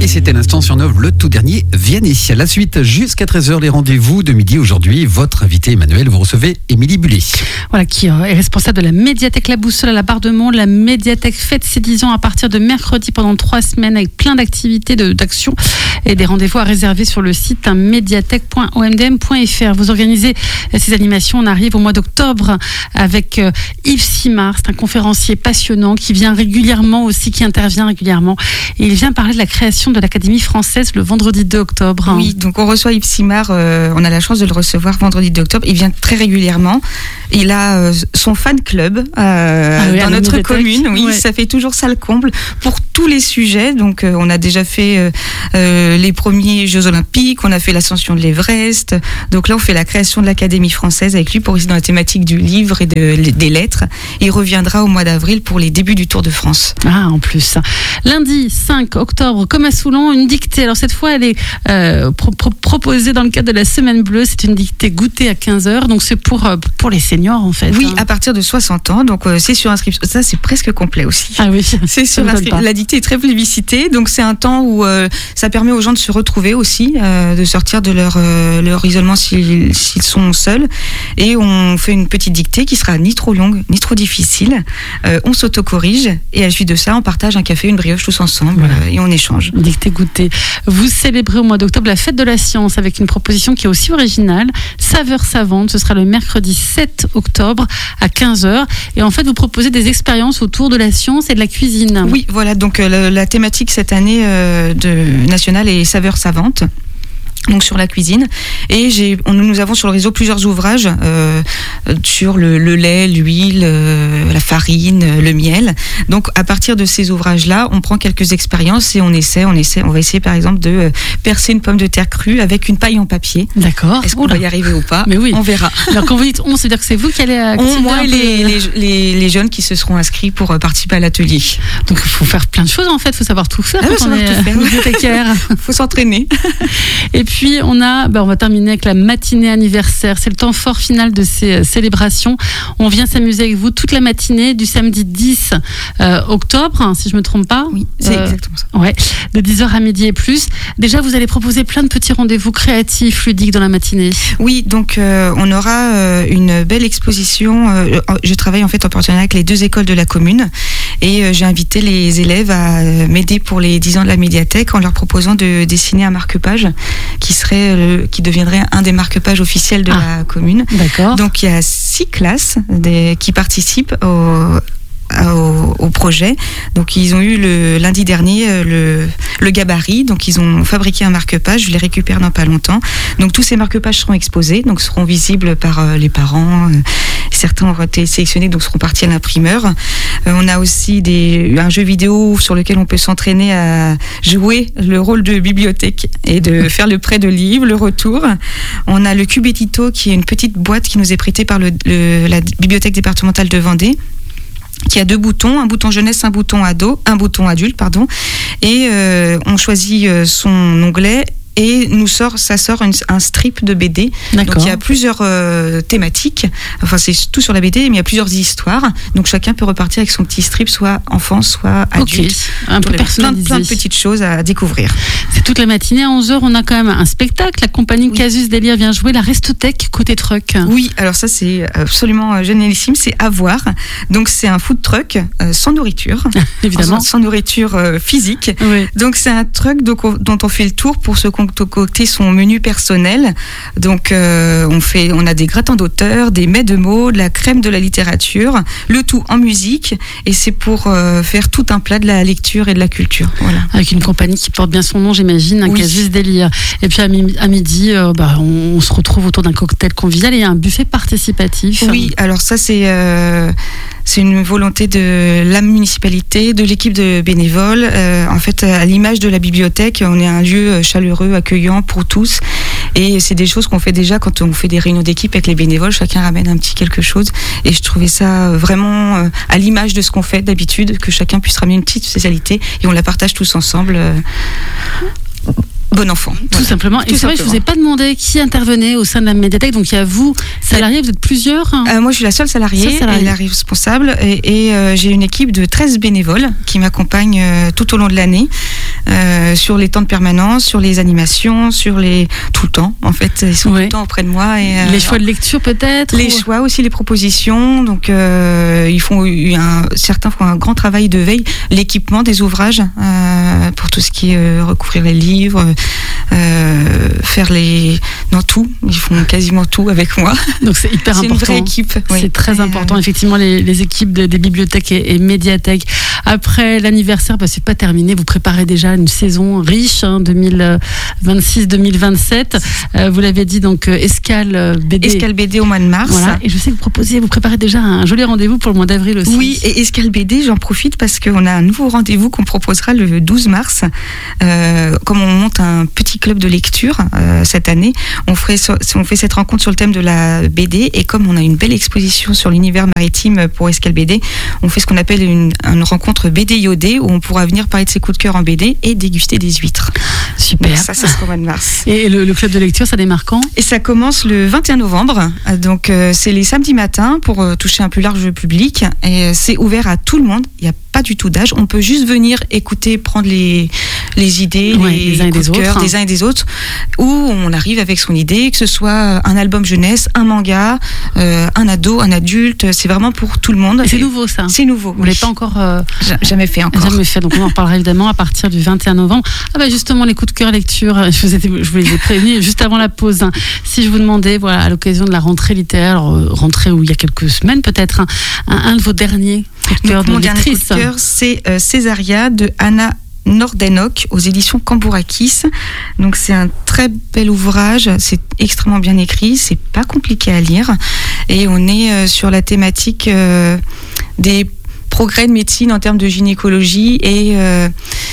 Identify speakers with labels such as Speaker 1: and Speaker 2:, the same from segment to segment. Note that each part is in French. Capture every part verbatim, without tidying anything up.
Speaker 1: c'était l'instant sur Nov, le tout dernier Vianney. La suite jusqu'à treize heures, les rendez-vous de midi aujourd'hui. Votre invité Emmanuel, vous recevez Émilie Bullet.
Speaker 2: Voilà, qui est responsable de la médiathèque La Boussole à la Barre de Monde. La médiathèque fête ses dix ans à partir de mercredi pendant trois semaines avec plein d'activités, de, d'actions et des rendez-vous à réserver sur le site hein, médiathèque point o m d m point f r. Vous organisez ces animations. On arrive au mois d'octobre avec euh, Yves Simard. C'est un conférencier passionnant qui vient régulièrement aussi, qui intervient régulièrement. Et il vient parler de la création de l'Académie française le vendredi deux octobre.
Speaker 3: Oui, donc on reçoit Yves Simard. Euh, on a la chance de le recevoir vendredi deux octobre. Il vient très régulièrement. Il a euh, son fan club euh, ah oui, dans notre commune. Oui, ouais. Ça fait toujours ça le comble pour tous les sujets. Donc euh, on a déjà fait euh, euh, les premiers Jeux Olympiques. On a fait l'ascension de l'Everest. Donc là, on fait la création de l'Académie française avec lui pour rester dans la thématique du livre et de, des lettres. Il reviendra au mois d'avril pour les débuts du Tour de France.
Speaker 2: Ah, en plus. Lundi cinq octobre, comme à Soulon, une dictée. Alors cette fois, elle est euh, pro- pro- proposée dans le cadre de la Semaine Bleue. C'est une dictée goûtée à quinze heures. Donc c'est pour, euh, pour les seniors en fait.
Speaker 3: Oui,
Speaker 2: hein.
Speaker 3: À partir de soixante ans. Donc euh, c'est sur inscription. Ça, c'est presque complet aussi.
Speaker 2: Ah oui.
Speaker 3: C'est sur inscription. La dictée est très plébiscitée. Donc c'est un temps où euh, ça permet aux gens de se retrouver aussi, euh, de sortir de leur, euh, leur isolement s'ils, s'ils sont seuls. Et on fait une petite dictée qui sera ni trop longue, ni trop difficile. Euh, on s'auto-corrige. Et à la suite de ça, on partage un café, une brioche tous ensemble. Voilà. euh, et on échange.
Speaker 2: Dictée goûtée. Vous célébrez au mois d'octobre la fête de la science avec une proposition qui est aussi originale. Saveurs savantes. Ce sera le mercredi sept octobre à quinze heures. Et en fait, vous proposez des expériences autour de la science et de la cuisine.
Speaker 3: Oui, voilà. Donc, euh, la, la thématique cette année euh, de, nationale est saveurs savantes. Donc sur la cuisine, et j'ai, on, nous avons sur le réseau plusieurs ouvrages euh, sur le, le lait, l'huile, euh, la farine, le miel. Donc à partir de ces ouvrages-là, on prend quelques expériences et on essaie, on essaie, on va essayer par exemple de euh, percer une pomme de terre crue avec une paille en papier.
Speaker 2: D'accord.
Speaker 3: Est-ce qu'on Oula. va y arriver ou pas?
Speaker 2: Mais oui.
Speaker 3: On verra.
Speaker 2: Alors quand vous dites on, c'est-à-dire que c'est vous qui allez activer
Speaker 3: on, moi et les, les, les, les jeunes qui se seront inscrits pour participer à l'atelier.
Speaker 2: Donc il faut faire plein de choses en fait, il faut savoir tout faire.
Speaker 3: Ah,
Speaker 2: quand
Speaker 3: on
Speaker 2: on est
Speaker 3: tout faire.
Speaker 2: bibliothécaire.
Speaker 3: Il faut s'entraîner.
Speaker 2: Et puis on a, ben on va terminer avec la matinée anniversaire. C'est le temps fort final de ces célébrations. On vient s'amuser avec vous toute la matinée du samedi dix euh, octobre, si je me trompe pas.
Speaker 3: Oui, c'est euh, exactement ça.
Speaker 2: Ouais, de dix heures à midi et plus. Déjà, vous allez proposer plein de petits rendez-vous créatifs, ludiques dans la matinée.
Speaker 3: Oui, donc euh, on aura euh, une belle exposition. Euh, je travaille en fait en partenariat avec les deux écoles de la commune et euh, j'ai invité les élèves à euh, m'aider pour les dix ans de la médiathèque en leur proposant de dessiner un marque-page qui serait le, qui deviendrait un des marque-pages officiels de ah, la commune.
Speaker 2: D'accord.
Speaker 3: Donc il y a six classes des, qui participent au Au, au projet. Donc ils ont eu le lundi dernier le, le gabarit, donc ils ont fabriqué un marque-page, je les récupère dans pas longtemps. Donc tous ces marque-pages seront exposés, donc seront visibles par euh, les parents. Euh, certains ont été sélectionnés, donc seront partis à l'imprimeur. Euh, on a aussi des, un jeu vidéo sur lequel on peut s'entraîner à jouer le rôle de bibliothèque et de faire le prêt de livres, le retour. On a le Cube Édito qui est une petite boîte qui nous est prêtée par le, le, la bibliothèque départementale de Vendée, qui a deux boutons, un bouton jeunesse, un bouton ado, un bouton adulte, pardon, et euh, on choisit euh, son onglet et nous sort, ça sort une, un strip de B D.
Speaker 2: D'accord.
Speaker 3: Donc il y a plusieurs euh, thématiques, enfin c'est tout sur la B D, mais il y a plusieurs histoires. Donc chacun peut repartir avec son petit strip, soit enfant, soit adulte.
Speaker 2: Okay. Un peu personnalisé.
Speaker 3: Plein, plein de petites choses à découvrir.
Speaker 2: C'est toute la matinée. À onze heures, on a quand même un spectacle. La compagnie oui. Casus Délire vient jouer la Restothèque côté truck.
Speaker 3: Oui, alors ça c'est absolument génialissime, c'est à voir. Donc c'est un food truck euh, sans nourriture.
Speaker 2: Évidemment.
Speaker 3: Sans, sans nourriture euh, physique.
Speaker 2: Oui.
Speaker 3: Donc c'est un truck donc, on, dont on fait le tour pour se concocter son menu personnel. Donc euh, on fait, on a des gratins d'auteur, des mets de mots, de la crème de la littérature, le tout en musique, et c'est pour euh, faire tout un plat de la lecture et de la culture. Voilà.
Speaker 2: Avec une compagnie qui porte bien son nom, j'imagine, un
Speaker 3: oui.
Speaker 2: Casus Délire. Et puis à, mi- à midi, euh, bah, on, on se retrouve autour d'un cocktail convivial et un buffet participatif.
Speaker 3: Oui, alors ça c'est euh, c'est une volonté de la municipalité, de l'équipe de bénévoles. Euh, en fait, à l'image de la bibliothèque, on est un lieu chaleureux, accueillant pour tous. Et c'est des choses qu'on fait déjà quand on fait des réunions d'équipe avec les bénévoles. Chacun ramène un petit quelque chose. Et je trouvais ça vraiment euh, à l'image de ce qu'on fait d'habitude, que chacun puisse ramener une petite spécialité et on la partage tous ensemble. Euh, Bon enfant.
Speaker 2: Tout
Speaker 3: voilà.
Speaker 2: simplement.
Speaker 3: Tout
Speaker 2: et c'est vrai que je ne vous ai pas demandé qui intervenait au sein de la médiathèque. Donc il y a vous, salariés, vous êtes plusieurs.
Speaker 3: euh, Moi je suis la seule salariée, seule salariée. Et la responsable. Et, et euh, j'ai une équipe de treize bénévoles qui m'accompagnent euh, tout au long de l'année. euh, sur les temps de permanence, sur les animations, sur les tout le temps. En fait, ils sont ouais. tout le temps auprès de moi. Et,
Speaker 2: euh, les choix de lecture peut-être.
Speaker 3: Les
Speaker 2: ou...
Speaker 3: choix aussi, les propositions. Donc, euh, ils font un, certains font un grand travail de veille, l'équipement des ouvrages euh, pour tout ce qui est euh, recouvrir les livres, euh, faire les, non tout. Ils font quasiment tout avec moi.
Speaker 2: Donc c'est hyper
Speaker 3: c'est
Speaker 2: important.
Speaker 3: C'est une vraie équipe.
Speaker 2: C'est oui. très important. Euh... Effectivement, les, les équipes de, des bibliothèques et, et médiathèques. Après l'anniversaire, bah, c'est pas terminé. Vous préparez déjà une saison riche, hein, deux mille vingt-six deux mille vingt-sept. Euh, vous l'avez dit, donc Escale B D.
Speaker 3: Escale B D au mois de mars.
Speaker 2: Voilà. Et je sais que vous proposez, vous préparez déjà un joli rendez-vous pour le mois d'avril aussi.
Speaker 3: Oui, et Escale B D, j'en profite parce qu'on a un nouveau rendez-vous qu'on proposera le douze mars. Euh, comme on monte un petit club de lecture euh, cette année, on, ferait, on fait cette rencontre sur le thème de la B D, et comme on a une belle exposition sur l'univers maritime pour Escale B D, on fait ce qu'on appelle une, une rencontre B D iodée où on pourra venir parler de ses coups de cœur en B D et déguster des huîtres.
Speaker 2: Super.
Speaker 3: Donc ça, ça sera au mois de mars.
Speaker 2: Et le, le club de lecture, ça démarre quand ?
Speaker 3: Et ça commence le vingt et un novembre. Donc euh, c'est les samedis matins pour euh, toucher un plus large public, et euh, c'est ouvert à tout le monde. Il n'y a pas du tout d'âge. On peut juste venir écouter, prendre les, les idées,
Speaker 2: ouais,
Speaker 3: les,
Speaker 2: les uns et
Speaker 3: coups
Speaker 2: des
Speaker 3: de cœur
Speaker 2: autres,
Speaker 3: des uns et des autres, où on arrive avec son idée, que ce soit un album jeunesse, un manga, euh, un ado, un adulte. C'est vraiment pour tout le monde.
Speaker 2: Et c'est nouveau ça.
Speaker 3: C'est nouveau.
Speaker 2: Vous ne l'avez pas encore euh,
Speaker 3: jamais fait encore.
Speaker 2: Jamais fait. Donc on en reparlera évidemment à partir du vingt et un novembre. Ah bah justement les coups de cœur lecture. Je vous, ai, je vous les ai prévenus juste avant la pause. Hein. Si je vous demandais, voilà, à l'occasion de la rentrée littéraire, alors, euh, rentrée où il y a quelques semaines peut-être, hein, un, un de vos derniers coups de cœur de
Speaker 3: mon
Speaker 2: lectrice.
Speaker 3: Dernier coup de cœur, c'est euh, Césaria de Anna Nordenok aux éditions Cambourakis. Donc c'est un très bel ouvrage, c'est extrêmement bien écrit, c'est pas compliqué à lire, et on est euh, sur la thématique euh, des progrès de médecine en termes de gynécologie et euh,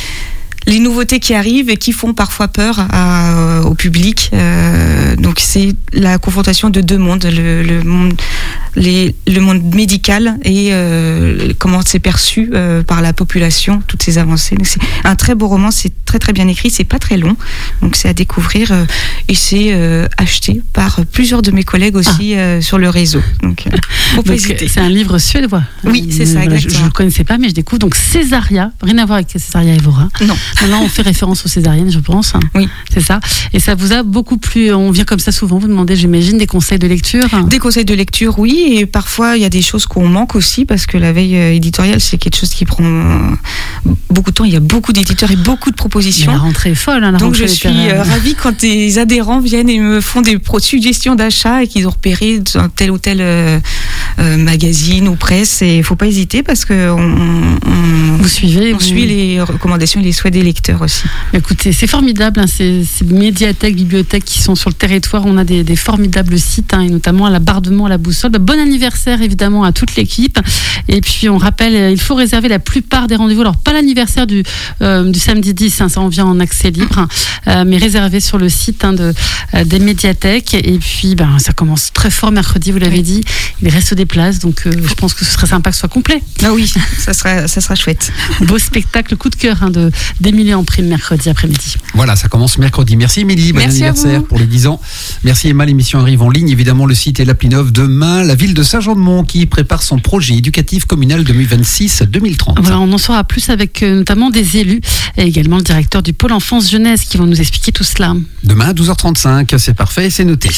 Speaker 3: les nouveautés qui arrivent et qui font parfois peur à, au public. Euh, donc c'est la confrontation de deux mondes, le, le monde, les, le monde médical et euh, comment c'est perçu euh, par la population, toutes ces avancées. Donc c'est un très beau roman, c'est très très bien écrit, c'est pas très long, donc c'est à découvrir euh, et c'est euh, acheté par plusieurs de mes collègues aussi ah. euh, sur le réseau. Donc, euh, faut pas
Speaker 2: donc
Speaker 3: hésiter. C'est
Speaker 2: un livre suédois.
Speaker 3: Oui, c'est ça,
Speaker 2: voilà,
Speaker 3: exactement.
Speaker 2: Je ne le connaissais pas, mais je découvre. Donc Césaria, rien à voir avec Césaria Evora.
Speaker 3: Non.
Speaker 2: Là, on fait référence aux césariennes, je pense.
Speaker 3: Oui.
Speaker 2: C'est ça. Et ça vous a beaucoup plu. On vient comme ça souvent vous demandez, j'imagine, des conseils de lecture.
Speaker 3: Des conseils de lecture, oui. Et parfois, il y a des choses qu'on manque aussi, parce que la veille éditoriale, c'est quelque chose qui prend beaucoup de temps. Il y a beaucoup d'éditeurs et beaucoup de propositions.
Speaker 2: Mais la rentrée est folle. Hein, la
Speaker 3: Donc, je
Speaker 2: suis
Speaker 3: euh, ravie quand des adhérents viennent et me font des pro- suggestions d'achat et qu'ils ont repéré dans tel ou tel euh, euh, magazine ou presse. Et il ne faut pas hésiter, parce que on, on,
Speaker 2: vous suivez,
Speaker 3: on
Speaker 2: vous...
Speaker 3: suit les recommandations et les souhaits des lecteurs aussi.
Speaker 2: Écoutez, c'est formidable, hein, ces, ces médiathèques, bibliothèques qui sont sur le territoire. On a des, des formidables sites, hein, et notamment à la Bardemont, à la Boussole. Bah, bon anniversaire évidemment à toute l'équipe. Et puis on rappelle, il faut réserver la plupart des rendez-vous. Alors pas l'anniversaire du, euh, du samedi dix, hein, ça on vient en accès libre, hein, euh, mais réservé sur le site, hein, de, euh, des médiathèques. Et puis ben, ça commence très fort mercredi, vous l'avez oui. dit. Il reste des places, donc euh, je pense que ce serait sympa que ce soit complet.
Speaker 3: Ah oui, ça sera, ça sera chouette.
Speaker 2: Beau spectacle, coup de cœur, hein, de, d'Émilie en prime mercredi après-midi.
Speaker 1: Voilà, ça commence mercredi. Merci Émilie, bon
Speaker 3: Merci
Speaker 1: anniversaire pour les dix ans. Merci Emma, l'émission arrive en ligne. Évidemment, le site est l'appli Nov. Demain, la ville de Saint-Jean-de-Mont qui prépare son projet éducatif communal deux mille vingt-six deux mille trente.
Speaker 2: Voilà, on en saura plus avec euh, notamment des élus et également le directeur du pôle enfance jeunesse qui vont nous expliquer tout cela.
Speaker 1: Demain à douze heures trente-cinq, c'est parfait, c'est noté.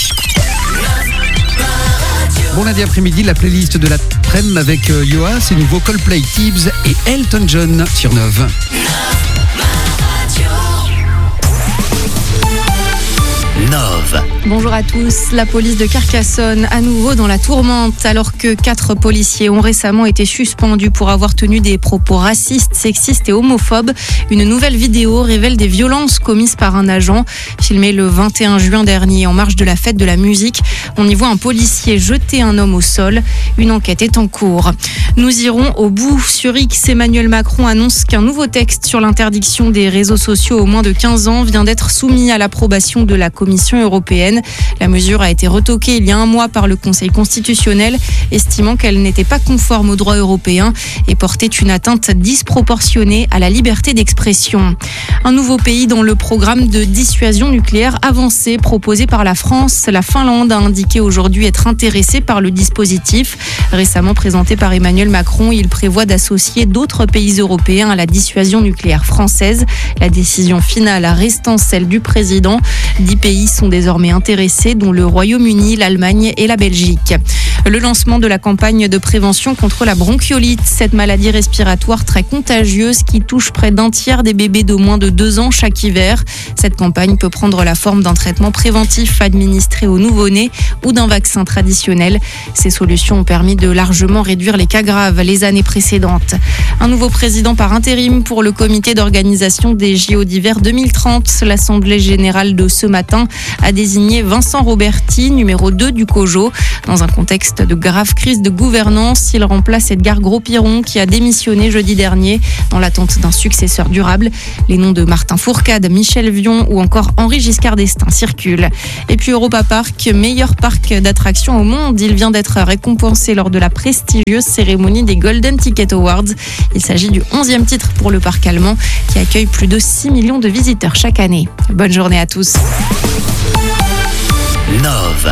Speaker 1: Bon lundi après-midi, la playlist de l'après-midi avec euh, Yoa, c'est nouveau Coldplay, Tibbs et Elton John sur Nov.
Speaker 4: Nov.
Speaker 5: Bonjour à tous. La police de Carcassonne, à nouveau dans la tourmente, alors que quatre policiers ont récemment été suspendus pour avoir tenu des propos racistes, sexistes et homophobes. Une nouvelle vidéo révèle des violences commises par un agent. Filmée le vingt et un juin dernier, en marge de la fête de la musique, on y voit un policier jeter un homme au sol. Une enquête est en cours. Nous irons au bout. Sur X, Emmanuel Macron annonce qu'un nouveau texte sur l'interdiction des réseaux sociaux aux moins de quinze ans vient d'être soumis à l'approbation de la Commission européenne. européenne. La mesure a été retoquée il y a un mois par le Conseil constitutionnel, estimant qu'elle n'était pas conforme au droit européen et portait une atteinte disproportionnée à la liberté d'expression. Un nouveau pays dans le programme de dissuasion nucléaire avancé proposé par la France. La Finlande a indiqué aujourd'hui être intéressée par le dispositif. Récemment présenté par Emmanuel Macron, il prévoit d'associer d'autres pays européens à la dissuasion nucléaire française. La décision finale restant celle du président. Dix pays sont désormais intéressés, dont le Royaume-Uni, l'Allemagne et la Belgique. Le lancement de la campagne de prévention contre la bronchiolite, cette maladie respiratoire très contagieuse qui touche près d'un tiers des bébés de moins de deux ans chaque hiver. Cette campagne peut prendre la forme d'un traitement préventif administré aux nouveau-nés ou d'un vaccin traditionnel. Ces solutions ont permis de largement réduire les cas graves les années précédentes. Un nouveau président par intérim pour le comité d'organisation des J O d'hiver deux mille trente. L'Assemblée générale de ce matin a désigné Vincent Roberti, numéro deux du COJO. Dans un contexte de grave crise de gouvernance, il remplace Edgar Gros-Piron qui a démissionné jeudi dernier dans l'attente d'un successeur durable. Les noms de Martin Fourcade, Michel Vion ou encore Henri Giscard d'Estaing circulent. Et puis Europa Park, meilleur parc d'attractions au monde. Il vient d'être récompensé lors de la prestigieuse cérémonie des Golden Ticket Awards. Il s'agit du onzième titre pour le parc allemand qui accueille plus de six millions de visiteurs chaque année. Bonne journée à tous.
Speaker 4: Nove.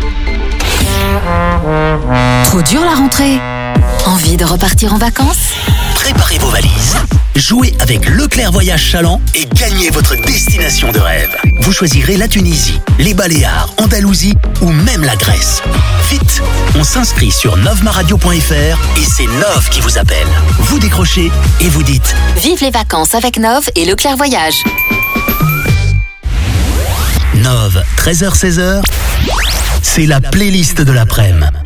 Speaker 6: Trop dur la rentrée? Envie de repartir en vacances?
Speaker 4: Préparez vos valises. Jouez avec Leclerc Voyage Chaland et gagnez votre destination de rêve. Vous choisirez la Tunisie, les Baléares, Andalousie ou même la Grèce. Vite, on s'inscrit sur novemaradio point f r et c'est Nove qui vous appelle. Vous décrochez et vous dites
Speaker 6: Vive les vacances avec Nove et Leclerc Voyage.
Speaker 4: Nove, treize heures seize heures, c'est la playlist de l'après-midi.